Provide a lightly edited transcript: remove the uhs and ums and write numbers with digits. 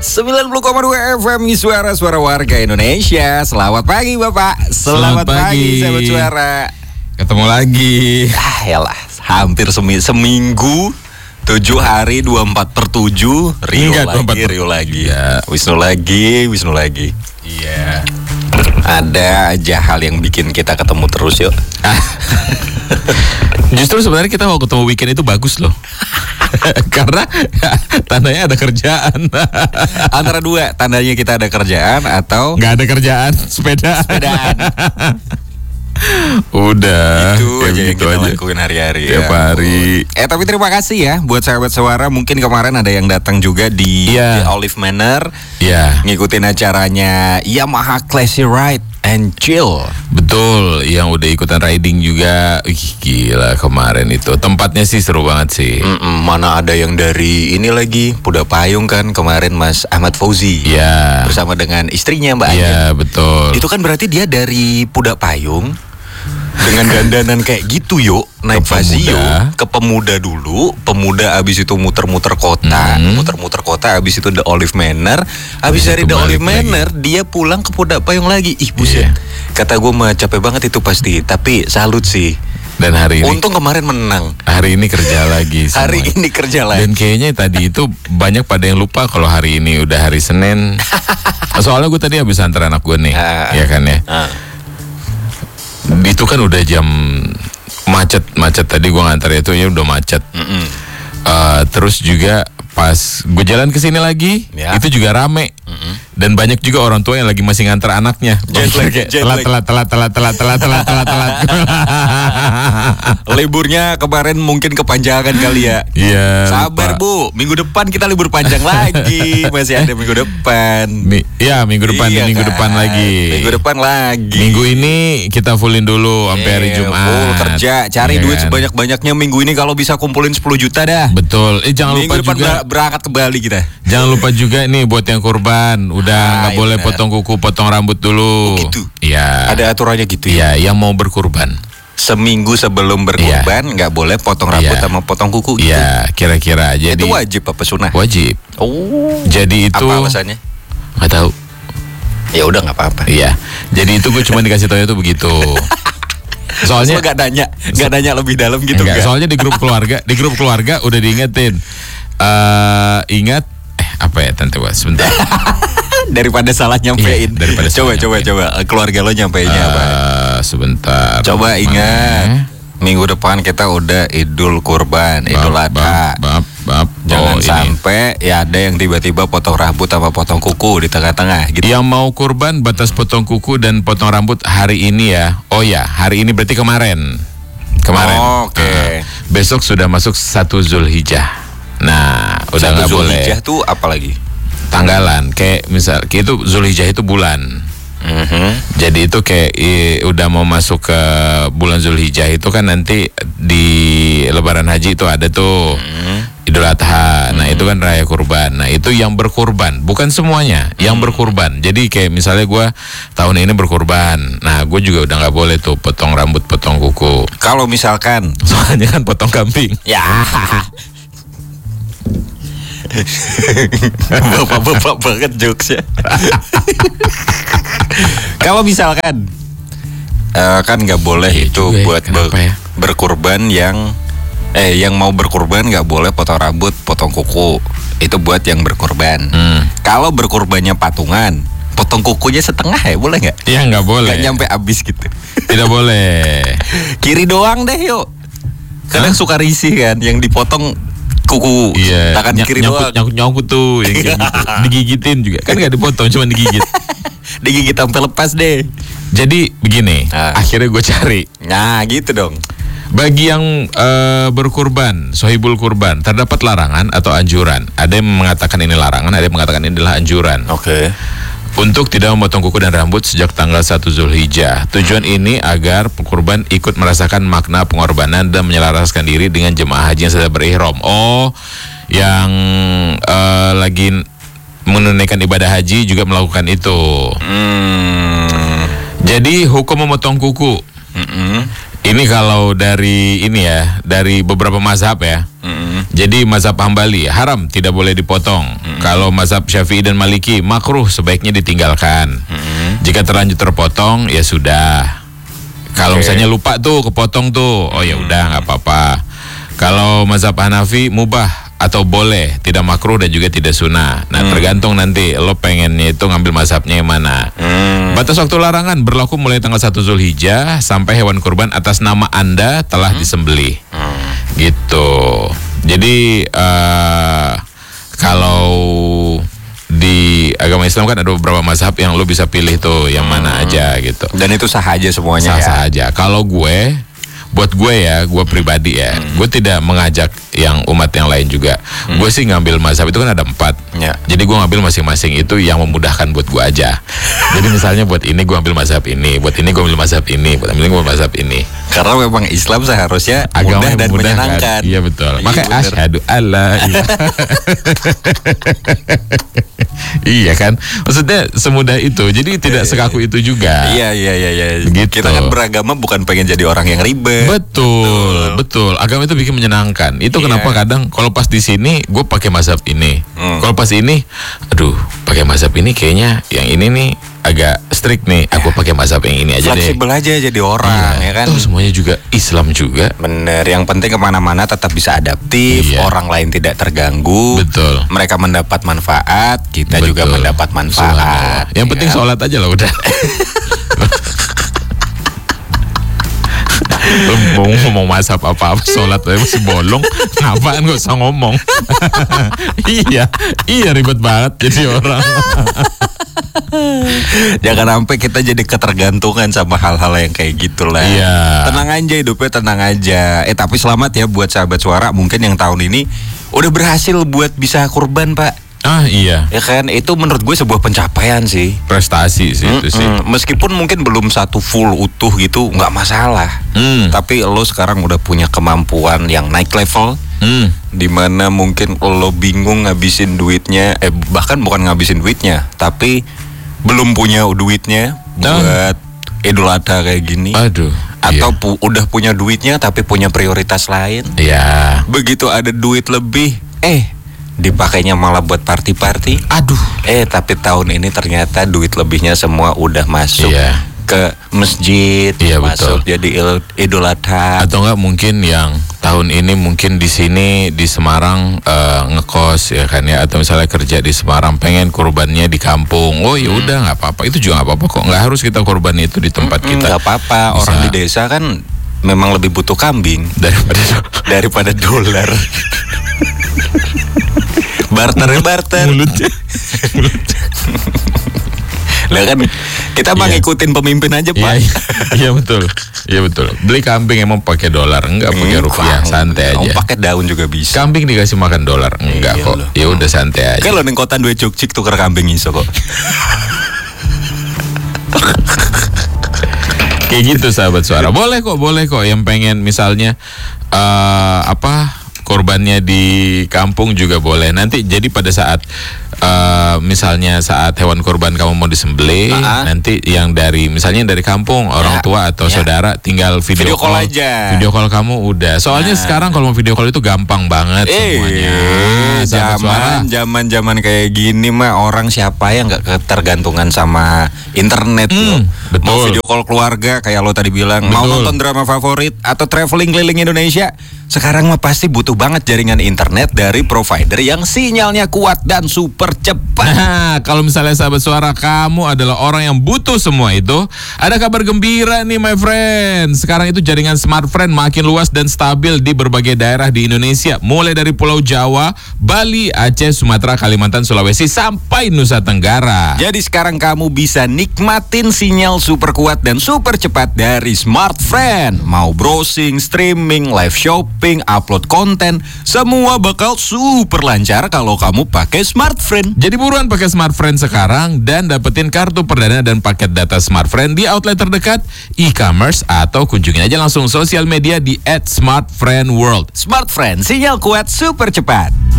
90,2 FM Suara Warga Indonesia. Selamat pagi Bapak. Selamat pagi sahabat suara. Ketemu lagi. Yalah, hampir seminggu 7 hari 24/7 Rio lagi Ya. Wisnu lagi. Iya. Ada aja hal yang bikin kita ketemu terus yuk. Justru sebenarnya kita mau ketemu weekend itu bagus loh. Karena tandanya ada kerjaan. Antara dua, tandanya kita ada kerjaan atau nggak ada kerjaan, sepedaan. Udah itu aja yang gitu kita lakuin hari-hari tiap hari. Tapi terima kasih ya buat sahabat suara. Mungkin kemarin ada yang datang juga di Olive Manor. Iya. Ngikutin acaranya Yamaha Classy Ride and Chill. Betul, yang udah ikutan riding juga. Gila kemarin itu. Tempatnya sih seru banget sih. Mana ada yang dari ini lagi Puda Payung kan kemarin Mas Ahmad Fauzi. Iya. Bersama dengan istrinya Mbak Anya. Iya, betul. Itu kan berarti dia dari Puda Payung dengan dandanan kayak gitu yuk, naik Fazio ke Pemuda dulu, Pemuda abis itu muter-muter kota, abis itu The Olive Manor, abis dari The Olive Manor dia pulang ke Puda Payung lagi. Ih buset, kata gue mah capek banget itu pasti, tapi salut sih. Dan hari ini untung kemarin menang. Hari ini kerja lagi. Hari ini kerja lagi. Dan kayaknya tadi itu banyak pada yang lupa kalau hari ini udah hari Senin. Soalnya gue tadi habis antar anak gue nih, ya kan ya. Itu kan udah jam macet tadi gue ngantar itu ya udah macet. Terus juga pas gue jalan ke sini lagi itu juga rame. Dan banyak juga orang tua yang lagi masih ngantar anaknya. Telat. Liburnya kemarin mungkin kepanjangan kali ya. Iya. Sabar Bu, minggu depan kita libur panjang lagi. Masih ada minggu depan. Minggu depan lagi. Minggu depan lagi. Minggu ini kita fullin dulu sampai hari Jumat. Full kerja, cari duit sebanyak-banyaknya minggu ini kalau bisa kumpulin 10 juta dah. Betul. Jangan minggu lupa juga berangkat ke Bali kita. Jangan lupa juga nih buat yang kurban, udah nggak boleh potong kuku, potong rambut dulu. Gitu. Iya. Ada aturannya gitu ya. Iya, yang mau berkurban. Seminggu sebelum berkurban nggak boleh potong rambut sama potong kuku gitu. Iya, kira-kira. Jadi itu wajib apa sunnah? Wajib. Oh. Jadi itu apa alasannya? Nggak tahu. Ya udah nggak apa-apa. Iya. Jadi itu gue cuma dikasih tahu itu begitu. Soalnya nggak nanya lebih dalam gitu. Enggak. Soalnya di grup keluarga udah diingetin. Ingat apa ya tante was sebentar. Daripada salah nyampein. Coba keluarga lo nyampeinnya apa? Sebentar. Coba ingat. Minggu depan kita udah Idul Kurban, Idul Adha. Jangan sampai ya ada yang tiba-tiba potong rambut sama potong kuku di tengah-tengah gitu. Yang mau kurban batas potong kuku dan potong rambut hari ini ya. Oh ya, hari ini berarti kemarin. Oke. Besok sudah masuk 1 Zulhijjah. Nah, udah nggak boleh. Zulhijjah tuh apa lagi? Tanggalan, kayak misal, kayak itu Zulhijjah itu bulan. Jadi itu kayak udah mau masuk ke bulan Zulhijjah itu kan nanti di Lebaran Haji itu ada tuh Idul Adha. Nah itu kan raya kurban. Nah itu yang berkurban, bukan semuanya yang berkurban. Jadi kayak misalnya gue tahun ini berkurban. Nah gue juga udah nggak boleh tuh potong rambut, potong kuku. Kalau misalkan, soalnya kan potong kambing. Ya. Bapak-bapak banget jokesnya. Kalau misalkan kan nggak boleh itu buat berkurban yang mau berkurban nggak boleh potong rambut, potong kuku. Itu buat yang berkurban. Kalau berkurbannya patungan, potong kukunya setengah ya boleh nggak? Ya nggak boleh. Nggak nyampe habis gitu. Tidak boleh. Kiri doang deh yuk. Kadang suka risih kan yang dipotong kuku, tangan kiri doang. Nyangkut tuh yang kayak gitu. Digigitin juga. Kan gak dipotong, cuma digigit. Digigit sampai lepas deh. Jadi begini, akhirnya gue cari. Nah gitu dong. Bagi yang berkurban, sohibul kurban, terdapat larangan atau anjuran. Ada yang mengatakan ini larangan, ada yang mengatakan ini adalah anjuran. Oke. Untuk tidak memotong kuku dan rambut sejak tanggal 1 Zulhijjah. Tujuan ini agar kurban ikut merasakan makna pengorbanan dan menyelaraskan diri dengan jemaah haji yang sedang berihram. Oh, yang lagi menunaikan ibadah haji juga melakukan itu. Jadi hukum memotong kuku. Ini kalau dari ini ya, dari beberapa mazhab ya. Jadi mazhab Hambali haram, tidak boleh dipotong. Kalau mazhab Syafi'i dan Maliki makruh, sebaiknya ditinggalkan. Jika terlanjur terpotong ya sudah. Kalau misalnya lupa tuh kepotong tuh, oh ya udah nggak apa-apa. Kalau mazhab Hanafi mubah atau boleh, tidak makruh dan juga tidak sunnah. Nah tergantung nanti lo pengennya itu ngambil mazhabnya yang mana. Batas waktu larangan berlaku mulai tanggal 1 Zulhijjah sampai hewan kurban atas nama Anda telah disembelih. Gitu. Jadi kalau di agama Islam kan ada beberapa mazhab yang lo bisa pilih tuh yang mana aja gitu. Dan itu sah aja semuanya. Sah aja. Kalau buat gue ya, gue pribadi ya, gue tidak mengajak yang umat yang lain juga. Gue sih ngambil mazhab itu kan ada 4. Jadi gue ngambil masing-masing itu yang memudahkan buat gue aja. Jadi misalnya buat ini gue ambil mazhab ini, buat ini gue ambil mazhab ini, buat ini gue ambil mazhab ini. Karena memang Islam seharusnya agama mudah dan menyenangkan. Iya betul. Makanya asyhadu alla iya kan, maksudnya semudah itu. Jadi tidak sekaku itu juga. Iya. Gitu. Kita kan beragama bukan pengen jadi orang yang ribet. Betul. Agama itu bikin menyenangkan. Itu kenapa kadang kalau pas di sini gue pakai mazhab ini. Kalau pas ini, aduh, pakai mazhab ini kayaknya yang ini nih agak strict nih. Aku pakai mazhab yang ini aja Fleksibel deh. aja jadi orang ya kan. Tuh semuanya juga Islam juga. Bener. Yang penting kemana-mana tetap bisa adaptif. Orang lain tidak terganggu. Betul. Mereka mendapat manfaat, kita juga mendapat manfaat. Yang penting sholat aja lah udah. Lo mau ngomong mazhab apa-apa, sholat aja masih bolong. Apaan gak usah ngomong. Iya ribet banget jadi orang. Jangan sampai kita jadi ketergantungan sama hal-hal yang kayak gitulah. Tenang aja hidupnya, tenang aja. Tapi selamat ya buat sahabat suara. Mungkin yang tahun ini udah berhasil buat bisa kurban, Pak. Iya. Ya kan, itu menurut gue sebuah pencapaian sih. Prestasi sih itu sih. Meskipun mungkin belum satu full utuh gitu, nggak masalah. Tapi lo sekarang udah punya kemampuan yang naik level. Dimana mungkin lo bingung ngabisin duitnya, bahkan bukan ngabisin duitnya, tapi belum punya duitnya buat Idul Adha kayak gini. Atau udah punya duitnya tapi punya prioritas lain. Begitu ada duit lebih, dipakainya malah buat party-party. Tapi tahun ini ternyata duit lebihnya semua udah masuk ke masjid, masuk jadi Idul Adha. Atau enggak mungkin yang tahun ini mungkin di sini di Semarang ngekos ya kan ya, atau misalnya kerja di Semarang pengen kurbannya di kampung. Oh ya udah nggak apa-apa, itu juga nggak apa-apa kok. Nggak harus kita kurban itu di tempat kita. Nggak apa-apa. Orang di desa kan memang lebih butuh kambing daripada dolar. Barter. Mulutnya. Lah kan kita mah ngikutin pemimpin aja, Pak. Iya betul. Beli kambing emang pakai dolar, enggak pakai rupiah, santai aja. Pakai daun juga bisa. Kambing dikasih makan dolar, enggak kok. Ya udah santai aja. Kalau ning kota duwe cuk-cik tuker kambing iso kok. Kayak gitu sahabat suara. Boleh kok yang pengen misalnya korbannya di kampung juga boleh. Nanti jadi pada saat misalnya saat hewan kurban kamu mau disembelih, nanti yang dari misalnya dari kampung orang tua atau saudara tinggal video call aja. Video call kamu udah. Soalnya sekarang kalau mau video call itu gampang banget semuanya. Zaman kayak gini mah orang siapa yang nggak ketergantungan sama internet loh. Mau video call keluarga kayak lo tadi bilang, mau nonton drama favorit atau traveling keliling Indonesia, sekarang mah pasti butuh banget jaringan internet dari provider yang sinyalnya kuat dan super cepat. Nah, kalau misalnya sahabat suara kamu adalah orang yang butuh semua itu, ada kabar gembira nih my friend. Sekarang itu jaringan Smartfren makin luas dan stabil di berbagai daerah di Indonesia, mulai dari Pulau Jawa, Bali, Aceh, Sumatera, Kalimantan, Sulawesi sampai Nusa Tenggara. Jadi sekarang kamu bisa nikmatin sinyal super kuat dan super cepat dari Smartfren. Mau browsing, streaming, live shopping, upload konten, semua bakal super lancar kalau kamu pakai Smartfren. Jadi buruan pakai Smartfren sekarang dan dapetin kartu perdana dan paket data Smartfren di outlet terdekat, e-commerce, atau kunjungin aja langsung sosial media di @smartfriendworld. Smartfren, sinyal kuat super cepat.